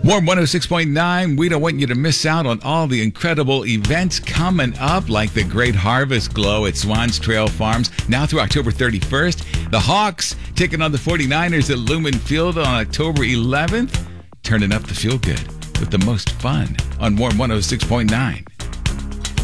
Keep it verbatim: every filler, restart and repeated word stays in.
Warm one oh six point nine, we don't want you to miss out on all the incredible events coming up, like the Great Harvest Glow at Swans Trail Farms, now through October thirty-first. The Hawks taking on the forty-niners at Lumen Field on October eleventh. Turning up the feel good with the most fun on Warm one oh six point nine.